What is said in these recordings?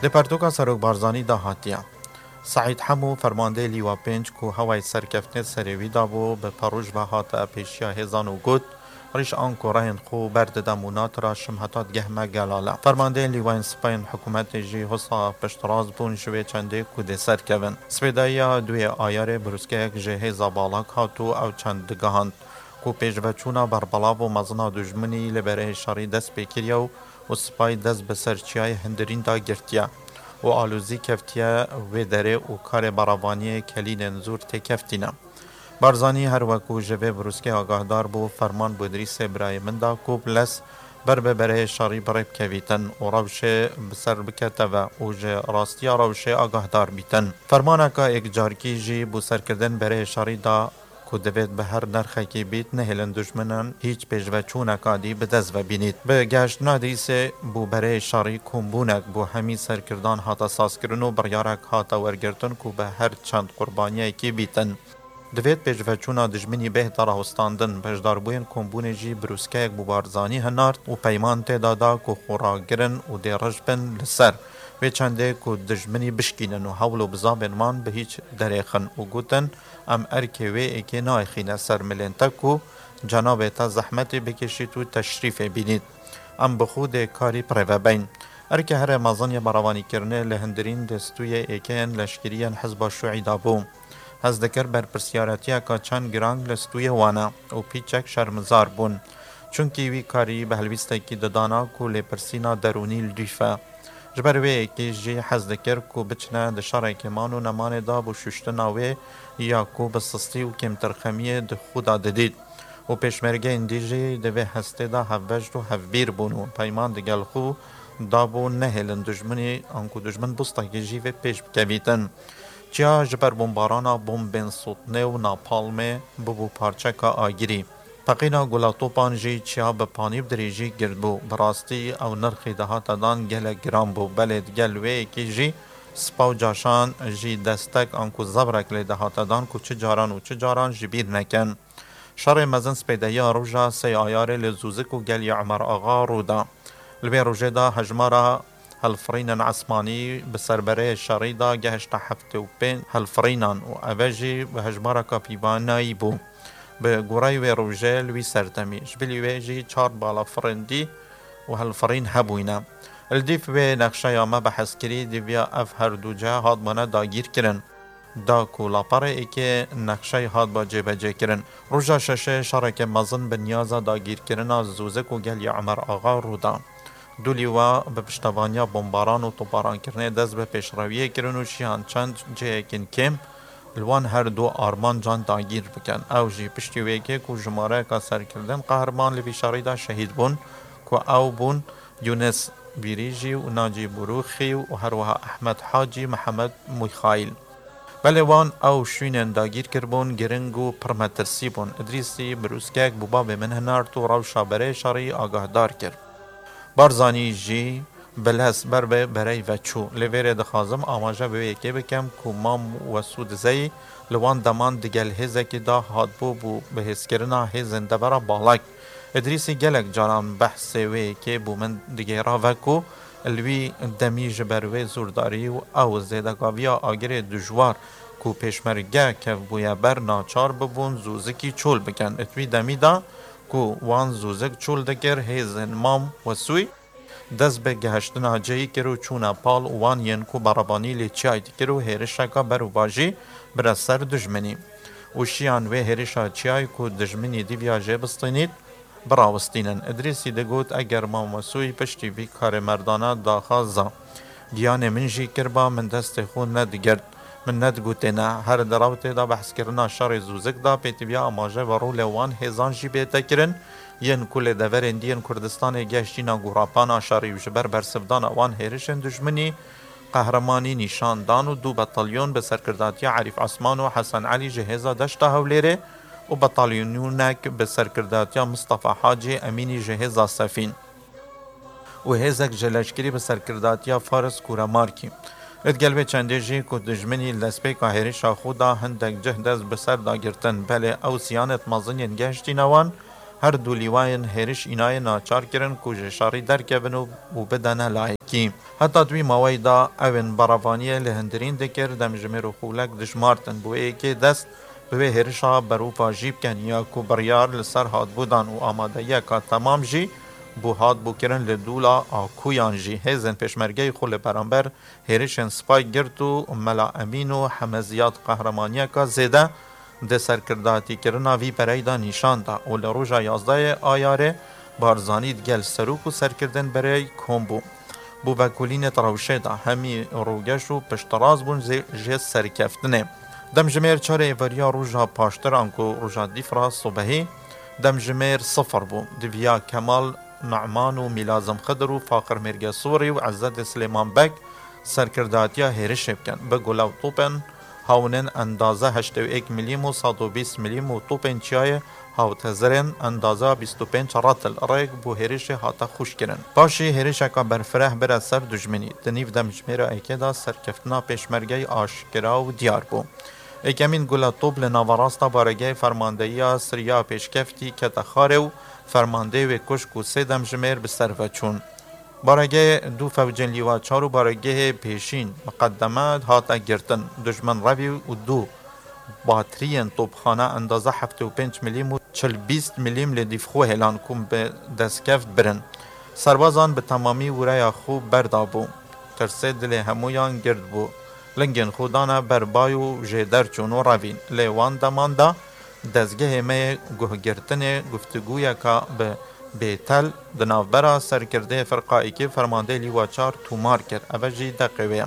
د پرتوکا سروک بارزانی دا هاتیه سعید حمو فرمانده لیوا پنج کو هوای سرکفتنه سروی دا بو به پروژ و هاته پیشیا هزان و گوت ریش آنکو راین خو برد دمونات را شمهتات گهمه گلاله فرمانده لیوان سپین حکومت جی حصا پشتراز بون شوی چنده کود سرکون سویدایا دوی آیار بروسکه یک جه زبالک هاتو او چند دگهاند کو پیشوچونا بربلا و مزنا دجمنی لبره شاری دست بکریو و سپای دست بسرچیای هندرین دا گرتیا و آلوزی کفتیه و دره و کار براوانی کلین نزور تکفتینه بارزانی هر وکو جوه بروسکه آگاهدار بو فرمان بودریس برای من دا کوب لس بره شاری بریب کویتن و روشه بسر بکته و جه راستی روشه آگاهدار بیتن فرمانه که ایک جارکی جی بو سر کردن بره شاری دا که دوید به هر نرخه که بیت نهلن دشمنان هیچ پیشوچونه کادی به دست و بینید به گشت نادیسه بو بره شاری کمبونک بو همی سرکردان هاتا ساز کرن و بریارک هاتا ورگرتن که به هر چند قربانیه که بیتن دوید پیشوچونا دجمنی بهتر هستاندن بجداربوین کمبونه جی بروسکه یک ببارزانی هنارد و پیمان تدادا که خوراگرن و دیرج بن لسر و چنده که دجمنی بشکینن و حول و بزابن من به هیچ دریخن و گوتن ام ارکه و ایکی نایخینه سر ملنته که جناب تا زحمت بکشید و تشریف بینید ام بخود کاری پروه بین ارکه هر مازانی براوانی کرنه لهندرین دستوی ایکین لشکریان حزب شوعی دابو هز دکر بر پرسیارتیا که چند گرانگ لستوی وانا و پیچک شرمزار بون چونکی وی کاری به هلویسته کی ددانا کو لپرسینا درونی لدیفه جبر وی که جی هز دکر کو بچنه دشاره کمانو نمان دا بو ششتنا وی یا کو بسستی و کم ترخمیه ده خودا ددید و پیشمرگه اندیجی دوی هسته دا هفوجد و هفبیر بونو پیمان دگل خو دا بو نهلن دجمنی انکو دجمن بستا که جی و پیش بکویتن چیا جبر بمبارانا بمبین سوتنه و ناپالمه ببو پارچه که آگیری پقینا گلاتوپان جی چیا به پانیب دریجی گرد بو براستی او نرخی دهاتا دان گل گرام بو بلد گل وی که جی سپاو جاشان جی دستک انکو زبرک لی دهاتا دان کو چه جاران و چه جاران جبیر نکن شر مزن سپیده یا روژا سی آیار لزوزک و گل عمر آغا رو دا لبی روژه دا هجمارا هالفرینان عثمانی بسربره شریدا گهشت هفته و پین هالفرینان و اوجی به هجمارا کپیوانایی بو به گورای و روژه لوی سرتمی جبلی ویجی چار بالا فرندی و هالفرین هبوینا الدیف و نقشه یا ما بحث کری دیویا اف هر دو جا هاد مانه داگیر کرن دا کولا پاره ای که نقشه هاد با جبه جه کرن روژا ششه شارک مزن بنیازا داگیر کرن زوزک و گل عمر آغا رو دا دولیوا به پشتوانیا بمباران و توپاران کرنه دست به پیشرویه کرن و شیان چند جه کن کم الوان هر دو آرمان جان داگیر بکن او جی پشتویه که کو جماره که سر کردن قهرمان لوی شاریدا شهید بون که او بون یونس بیریجی و ناجی بروخی و هروها احمد حاجی محمد میخائیل بله وان او شوینن داگیر کربون گرنگ و پرمترسی بون ادریسی بروسکک بوبا به من هنار تو روشا بره شاری آگاهدار کرد بارزانی جی بلهس بر به برای وچو لویر دخازم آماجه به یکی بکم که مام و سود زی لوان دمان دگل هزه که دا هاد بو به هزکرنا هزن دبرا بالاک ادریسی گلک جانان بحث وی که بو من دیگه را وکو الوی دمیج بروی زورداری و او زیدگاویا آگر دجوار کو پیشمرگه که بویا بر ناچار ببون زوزکی چول بکن اتوی دمی دا کو وان زوزک چول دکر هیزن مام و سوی دست به گهشتنا جایی کرو چونا پال وان ین کو برابانی لی چای کرو هیرشکا برو باجی برا سر دجمنی و شیان و هیرشا چای کو دجمنی دیویا جه بستینید براوستینن ادریسی دگوت اگر مام و سوی پشتی وی کار مردانه داخازا گیان من جی کربا من دست خون ندگرد من ندگوتنا هر دراوته دا بحث کرنا شر زوزک دا پیتویا آماجه و رو لوان هزان جی بیتا کرن ین کل دورن دین کردستان گشتینا گوراپانا شاری و جبر برسفدان وان هیرشن دجمنی قهرمانی نشان دان و دو بطالیون به سرکرداتی عریف عثمان و حسن علی جهزا دشتا هولیره و بطالیونونک به سرکرداتی مصطفى حاجی امینی جهزا سفین و هزک جلشکری به سرکرداتی فارس کورامارکی ادگل به چنده جی که دجمنی لسپی که هریش خودا هندک جهدز بسر داگرتن بله او سیانت مازنین گشتی نوان هر دو لیواین هریش اینای ناچار کرن که جشاری در کبن و بدنه لایک کی حتی دوی ماوی دا اوین براوانیه لهندرین دکر دم جمیر و خولک دشمارتن بوی که دست به هرشا بروپا جیب کن یا کو بریار لسر هات بودن و آماده یکا تمام جی بو هات بو کرن لدولا آکویان جی هزن پشمرگه خول برانبر هرشن سپای گرتو ملا امین و حمزیات قهرمانیه که زیده ده سرکرداتی کرنا وی برای نشان دا و لروژا 11 آیاره بارزانید گل سروک و سرکردن برای کومبو بو وکولین تروشه دا همی روگش و پشتراز بون جه سرکفتنه دم جمیر چار ایوریا روژا پاشتر انکو روژا دیفرا صبحی دم جمیر صفر بو دویا کمال نعمان و میلازم خضر و فاقر مرگه سوری و عزت سلیمان بک سرکرداتیا هیرش بکن به گلاو توپن هاونن اندازه 81 ملیم و 120 ملیم و توپن چیای هاوت هزرن اندازه 25 راتل ریگ بو هریش هاتا خوش کرن پاشی هریش اکا برفره بر سر دجمنی دنیو دم جمیر ایکه دا سرکفتنا پیشمرگی آشکرا و دیار بو ایکمین گلا توب لناوراستا بارگه فرماندهی سریا پیشکفتی که تخاره و فرمانده و کشک و سه دم جمیر بسر و چون بارگه دو فوجن لیوا چارو بارگه پیشین مقدمات هاتا گرتن دجمن روی و دو باترین توپخانه اندازه 75 ملیم و 40 ملیم لدیفخو هلان کم به دستکفت برن سربازان به تمامی ورای خوب بردابو ترسه دل همویان گرد بو لنگن خودانه بربایو جیدر چونو روین لیوان دمانده دزگه همه گوه گرتن گفتگویا که به بیتل دنافبرا سرکرده فرقایی که فرمانده لیواچار تومار کرد اوجی دقیوه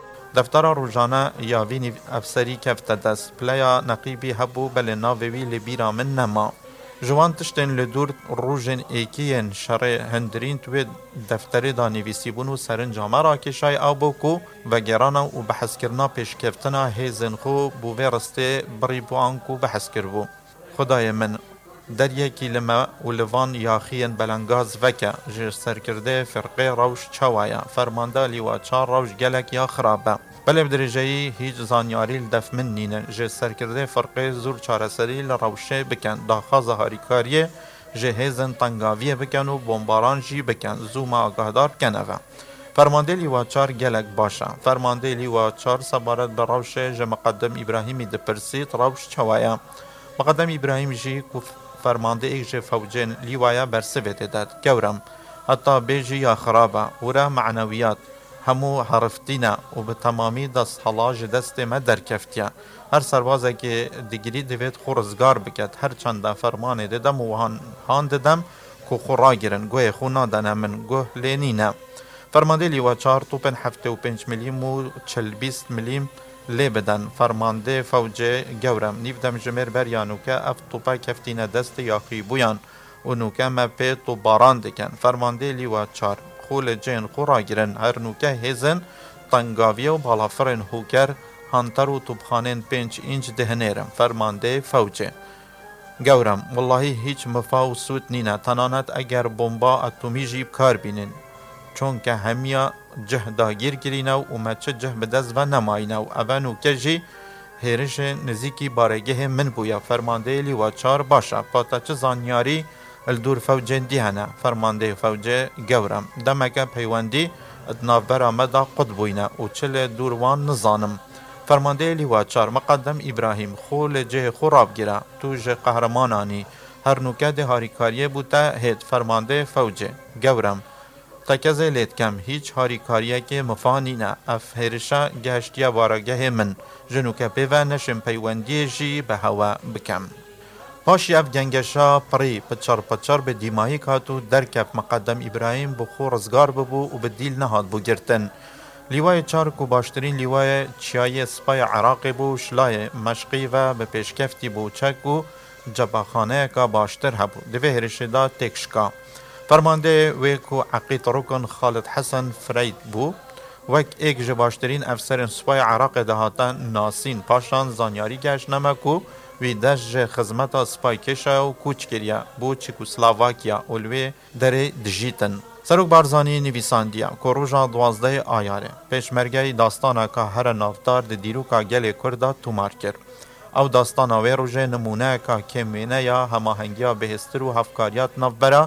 دفتر روزانه یاوینی افسری کفت دست پلیا نقیبی هبو بل ناوی لبیرا من نما جوان تشتن لدور روژن ایکین شر هندرین توی دفتر دانویسی بونو سرنجامه را کشای او بوکو و گرانا و بحث کرنا پیش کفتنا هیزن خو بووی رسته بری بوانکو بحث کربو خدای من در یکی لما و لوان یاخین بلنگاز وکه جر سرکرده فرقه روش چوایا فرمانده لیوا چار روش گلک یا خرابه بله بدرجهی هیچ زانیاری لدف من نینه جر سرکرده فرقه زور چارسری لروشه بکن داخاز هاریکاریه جهیزن تنگاویه بکن و بمباران جی بکن زوما آگاهدار بکن اوه فرمانده لیوا چار گلک باشه فرمانده لیوا چار سبارت به روشه جه مقدم ابراهیمی دپرسید روش چوایا مقدم ابراهیم جی فرمانده ایک فوجین لیوایا برسویت داد گورم حتی بیجی یا خرابه ورا معنویات همو حرفتینا و به تمامی دست حلاج دست ما درکفتیا هر سربازه که دیگری دوید خورزگار بکد هر چند فرمانه ددم و هان ددم که خورا گرن گوه خونا دنه من گوه لینینه فرمانده لیوا چار توپن 75 ملیم و 40 ملیم لی بدن فرمانده فوجه گورم نیف دم جمیر بریانو که اف توپا کفتین دست یاخی بویان و نوکه مپی تو باران دکن فرمانده لیوا چار خول جین خورا گرن هر نوکه هزن تنگاویه و بالافرن هوکر هانتر و توبخانین 5 اینچ دهنیرم فرمانده فوجه گورم والله هیچ مفا و سوت نینه تنانت اگر بمبا اتمی جیب کار بینین چون که همیا جه داگیر گرینه و اومچه جه بدست و نماینه و اونو که جی هیرش نزیکی بارگه من بویا فرمانده لیوا چار باشه پاتا چه زانیاری الدور فوجه دیهنه فرمانده فوجه گورم دمکه پیوندی ادنافبر آمده قد بوینه و چل دوروان نزانم فرمانده لیوا چار مقدم ابراهیم خول جه خوراب گیره تو جه قهرمانانی هر نوکه ده هاریکاریه بوده هید فرمانده فوجه گورم تکزه لیت کم هیچ هاریکاریه که مفانی نه اف هرشا گهشتیا وارگه من جنو که پیوه نشم پیوندی جی به هوا بکم پاشی اف گنگشا پری پچار به دیمایی کاتو درکب مقدم ابراهیم بخور رزگار ببو و بدیل نهاد بو گرتن لیوای چار کو باشترین لیوای چیای سپای عراقی بو شلای مشقی و به پیشکفتی بو چک و جباخانه که باشتر هبو دوه هرشدا تکشکا فرمانده ویکو عقیت رکن خالد حسن فرید بو وک ایک جباشترین افسر سپای عراق دهاتن ناسین پاشان زانیاری گشت نمکو وی دش خدمت سپای کشا و کوچ کریا بو چکوسلاواکیا اولوی دره دجیتن سروک بارزانی نویساندیا که روژا 12 آیاره پیشمرگه داستانا که هر نافدار ده دیروکا گل کرده تومار کرد او داستانا وی روژه نمونه که کمینه یا هماهنگیا بهستر و هفکاریات نافبره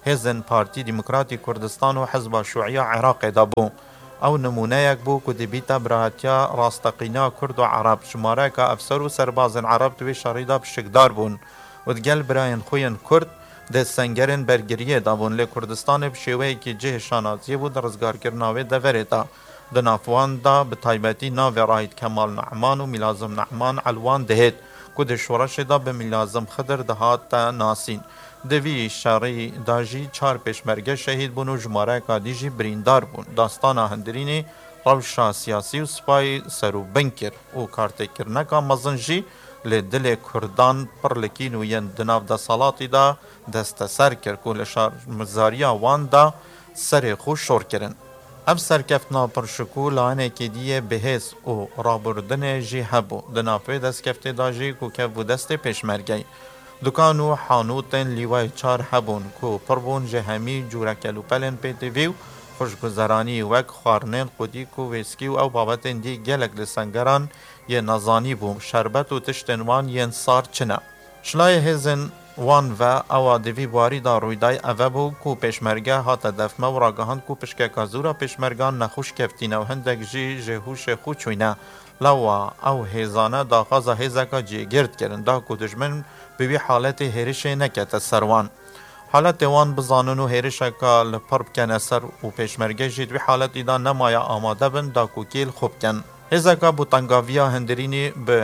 هێزن پارتی دیموکراتی کوردستان و حزب شوعیە عێراقێدا بوو. ئەو نمونەیەک بوو کو دەبیتە براهاتیە ڕاستەقینە کورد و عەرەب ژمارەیەکە ئەفسەر و سەربازن عەرەب دوێ شەڕیدا پشکدار بوون و دگەل برایەن خۆیان کورد دەستسەنگەرên bergiriyê dabûn lê Kurdistanê bi şêweyekî cihê şanaziyê bû di rizgarkirina wê deverê de. Di navwan da bi taybetî navê Rahîd Kemal Nehman û Mîlazim Nehman elwan dihêt ku di şoreşê da bi Mîlazim Xidir dihat te nasîn. Di vî şerî da jî çar pêşmerge şehîd bûn û jimareyeka dî jî birîndar bûn. Dastana Hundirînê rewşa siyasî û spayê serûbing kir û kartêkirneka mezin jî lê dilê Kurdan pir li kîn û yên di nav desalatî da desteser kir ku li şarmizariya wan da serê xwe şor kirin. Ev serkeftina pirşikû lahenekê dîye bihêz û rabûrdinê jî hebû. Di nav vê destkeftê da jî ku kev bû destê pêşmergeyê. Dukan û hanûtên lîwayê çar hebûn ku pir bûn ji hemî cûre kelûpelên PTV û xweşguzeranî wek xwarinên qutîk û wêskî û ew babetên dî gelek li sengeran yên nezanî bû. Şerbet û tiştên wan yên sar çi ne? Şilayê hêzên wan ve ewa di vî barî da rûydayê ev bû ku pêşmerge hate defme û ragihand ku pişkeka zûra pêşmergan nexweş keftîne û hindek jî ji hûşê xwe çûyne. Lewa ew hêzane daxwaza hêzeka cêgird kirin da ku dijmin bi vî haletê hêrişê nekete ser wan. Haletê wan bizanin û hêrişeka li pir bikene ser û pêşmerge jî di vî haletî da nemaye amade bin da ku kêl xwe bikin. Hêzeka bûtengaviya Hundirînê bi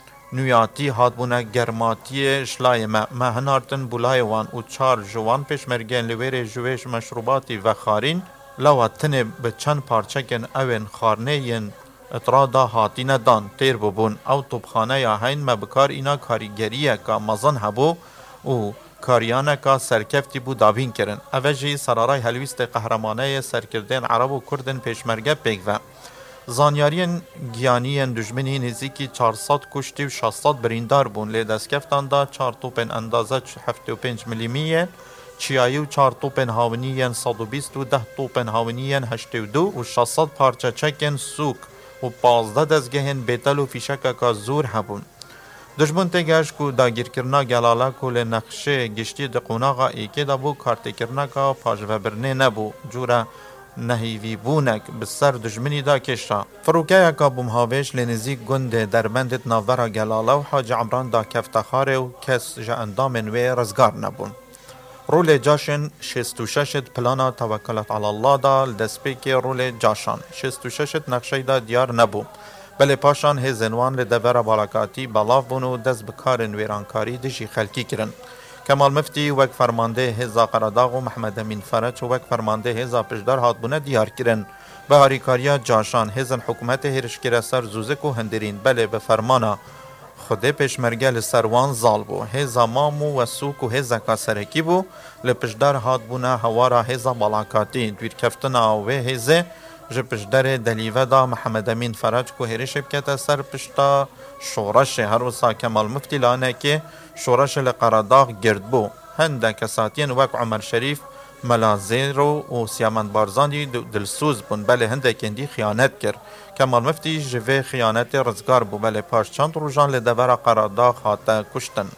nûyatî hatbûne germatiyê Şilayê me hinartin bulayê wan û çar ji wan pêşmergeyên li wêrê ji wê meşrûbatî vexarîn lewa tinê bi çend parçekên evên xarnê yên اطرا da hatîne dan têr bibûn. Ew topxaneya heyn me bi kar îna karîgeriyeka mezin hebû û kariyaneka serkeftî bû davîn kirin. Ev jî seraray helwîstê qehremaneyê serkirdên Ereb û Kurdên pêşmerge pêk ve. Zanyariyên giyaniyên dijminî nêzîkî 400 kuştî û 600 birîndar bûn lê destkeftan da 4 topên endaze 75 milîmî çiyayî û 4 topên hawinî yên 120 û 10 topên hawinî yên 82 û 600 parçeçekên sûk û 15 dezgehên bêtel û fîşekeka zûr hebûn. Dijmin tê geş ku dagîrkirina gelala ku lê nexşê giştî di qonaxa êkê de bû kartêkirneka pajvebirnê nebû. Cûre nehîvîbûnek bi ser dijminî da kêşa. Firokeyeka bûmhavêj lê nêzik gundê Derbendê navbera Gelala û Hacı Emran da Keftexarê û kes ji endamên wê rizgar nebûn. Rolê caşên 66 plana Tewekkulet alallah da li destpêkê rolê caşan. 66 nexşeyê da diyar nebû. Belê paşan hêzên wan li devera balakatî belav bûn û dest bi karên wêrankarî de jî xelkî kirin. Kemal Müftî wek fermandeyê Hêza Qaradağ û Mehmed Emîn Fereç û wek fermandeyê Hêza Pişdar hatbûne diyar kirin. Bi harîkariya caşan hêzên hikûmetê hêrişkire ser Zûzik û Hundirîn belê bi fermana Xwedê pêşmerge li ser wan zal bû. Hêza Mam û Wesûk û hêzeka serekî bû li Pişdar hatbûne hewara Hêza Balakatî. Dwîrkeftina wê hêzê ji pişderê delîve da Mehmed Emîn Fereç ku hêrişê bikete ser pişta şoreşê. Her wisa Kemal Müftî lanekê şoreşê li Qaradağ girdbû. Hindek kesatiyên wek Umer Şerîf, Mela Zêro û Siyamend Barzanî dilsûz bûn belê hindekên dî xıyanet kir. Kemal Müftî ji vê xıyanetê rizgar bû belê paş çend rojan li devera Qaradağ hate kuştin.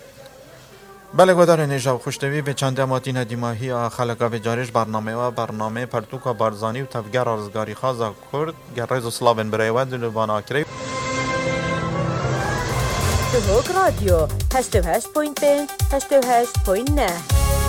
Belê guhdarên êja û xuştevî vê çendê matîne dîmahiya xeleka vê carê ji bernamê we bernamê Pertûka Barzanî û tevgera rizgarîxaza Kurd gerrez û silavên birê we di Libanakirê. Hok Radyo 88.5 88.9